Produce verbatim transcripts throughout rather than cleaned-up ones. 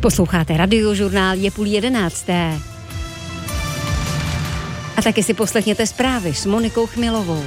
Posloucháte Radiožurnál, je půl jedenácté. A taky si poslechněte zprávy s Monikou Chmilovou.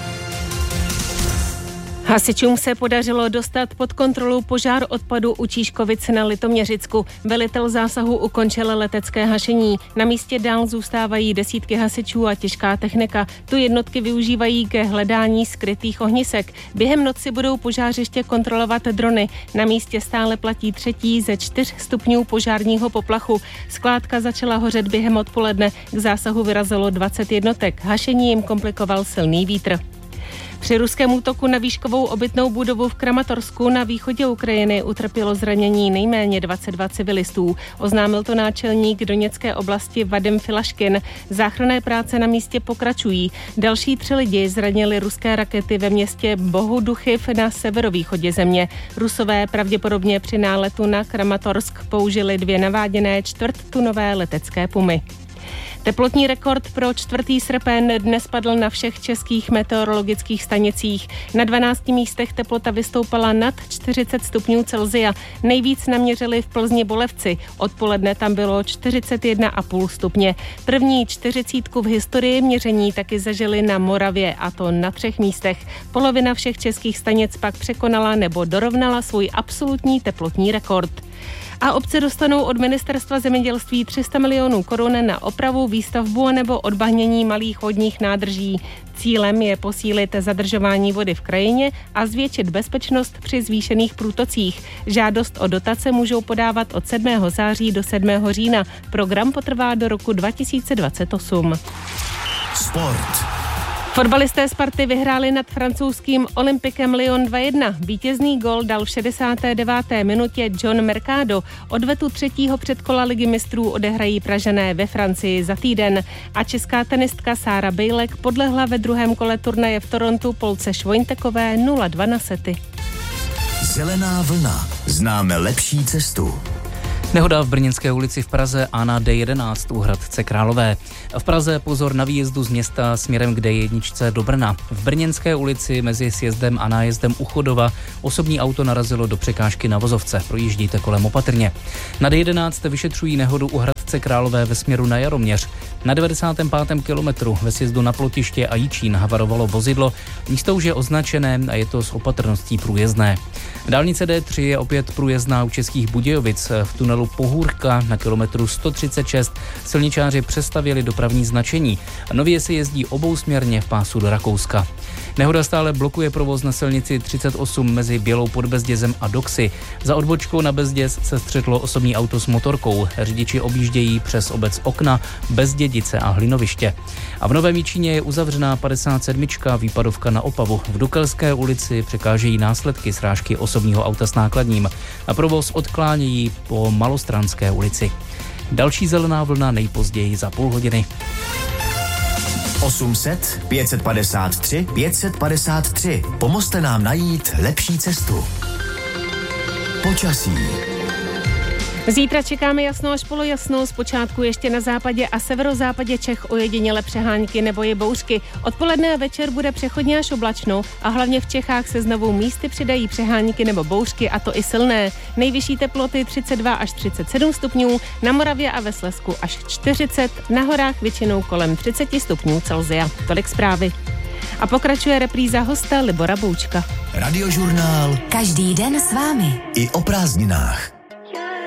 Hasičům se podařilo dostat pod kontrolu požár odpadu u Čížkovic na Litoměřicku. Velitel zásahu ukončil letecké hašení. Na místě dál zůstávají desítky hasičů a těžká technika. Tu jednotky využívají ke hledání skrytých ohnisek. Během noci budou požářiště kontrolovat drony. Na místě stále platí třetí ze čtyř stupňů požárního poplachu. Skládka začala hořet během odpoledne. K zásahu vyrazilo dvacet jednotek. Hašení jim komplikoval silný vítr. Při ruském útoku na výškovou obytnou budovu v Kramatorsku na východě Ukrajiny utrpělo zranění nejméně dvacet dva civilistů. Oznámil to náčelník Doněcké oblasti Vadim Filaškin. Záchranné práce na místě pokračují. Další tři lidi zranili ruské rakety ve městě Bohuduchiv na severovýchodě země. Rusové pravděpodobně při náletu na Kramatorsk použili dvě naváděné čtvrttunové letecké pumy. Teplotní rekord pro čtvrtý srpen dnes padl na všech českých meteorologických stanicích. Na dvanácti místech teplota vystoupala nad čtyřicet stupňů Celsia. Nejvíc naměřili v Plzni Bolevci. Odpoledne tam bylo čtyřicet jedna celá pět stupně. První čtyřicítku v historii měření taky zažili na Moravě, a to na třech místech. Polovina všech českých stanic pak překonala nebo dorovnala svůj absolutní teplotní rekord. A obce dostanou od Ministerstva zemědělství tři sta milionů korun na opravu, výstavbu nebo odbahnění malých vodních nádrží. Cílem je posílit zadržování vody v krajině a zvětšit bezpečnost při zvýšených průtocích. Žádost o dotace můžou podávat od sedmého září do sedmého října. Program potrvá do roku dva tisíce dvacet osm. Sport. Fotbalisté Sparty vyhráli nad francouzským Olympikem Lyon dva jedna. Vítězný gól dal v šedesáté deváté minutě John Mercado. Odvetu třetího předkola Ligy mistrů odehrají Pražané ve Francii za týden. A česká tenistka Sára Bejlek podlehla ve druhém kole turnaje v Torontu Polce Švojntekové nula dva na sety. Zelená vlna. Známe lepší cestu. Nehoda v Brněnské ulici v Praze a na D jedenáct u Hradce Králové. V Praze pozor na výjezdu z města směrem k D jedna do Brna. V Brněnské ulici mezi sjezdem a nájezdem u Chodova osobní auto narazilo do překážky na vozovce. Projíždíte kolem opatrně. Na D jedenáct vyšetřují nehodu u Hradce Králové ve směru na Jaroměř. Na devadesátém pátém kilometru ve sjezdu na Plotiště a Jičín havarovalo vozidlo. Místo už je označené a je to s opatrností průjezdné. Dálnice D tři je opět průjezdná u Českých Budějovic. V tunelu Pohůrka na kilometru sto třicet šest silničáři přestavěli dopravní značení. Nově se jezdí obousměrně v pásu do Rakouska. Nehoda stále blokuje provoz na silnici třicet osm mezi Bělou pod Bezdězem a Doxy. Za odbočkou na Bezděz se střetlo osobní auto s motorkou. Řidiči objíždějí přes obec Okna, Bezdědice a Hlinoviště. A v Novém Jičíně je uzavřená padesát sedm výpadovka na Opavu. V Dukelské ulici překážejí následky srážky osobního auta s nákladním. A provoz odklánějí po Malostranské ulici. Další zelená vlna nejpozději za půl hodiny. osm set pět set padesát tři pět set padesát tři. Pomozte nám najít lepší cestu. Počasí. Zítra čekáme jasno až polojasno, zpočátku ještě na západě a severozápadě Čech ojediněle přehánky nebo je bouřky. Odpoledne a večer bude přechodně až oblačno a hlavně v Čechách se znovu místy přidají přehánky nebo bouřky, a to i silné. Nejvyšší teploty třicet dva až třicet sedm stupňů, na Moravě a ve Slezsku až čtyřicet, na horách většinou kolem třicet stupňů Celsia. Tolik zprávy. A pokračuje repríza hosta Libora Boučka. Radiožurnál. Každý den s vámi. I o prázdninách.